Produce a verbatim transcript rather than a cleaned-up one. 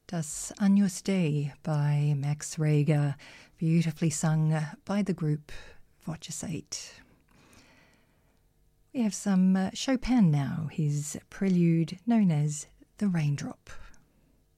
Das Agnus Dei by Max Reger, beautifully sung by the group Voce eight. We have some uh, Chopin now, his prelude known as The Raindrop.